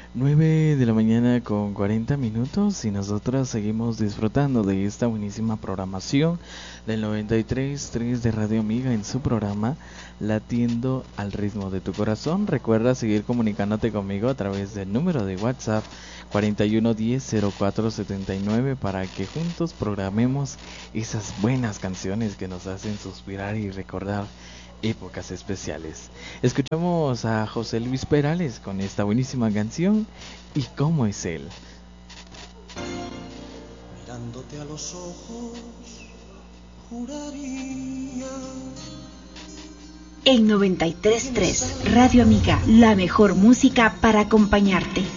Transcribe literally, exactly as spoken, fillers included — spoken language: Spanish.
nueve de la mañana con cuarenta minutos y nosotros seguimos disfrutando de esta buenísima programación del noventa y tres punto tres de Radio Amiga en su programa Latiendo al ritmo de tu corazón. Recuerda seguir comunicándote conmigo a través del número de WhatsApp cuarenta y uno diez cero cuatro setenta y nueve para que juntos programemos esas buenas canciones que nos hacen suspirar y recordar épocas especiales. Escuchamos a José Luis Perales con esta buenísima canción ¿Y cómo es él? Mirándote a los ojos, juraría. En noventa y tres punto tres Radio Amiga, la mejor música para acompañarte.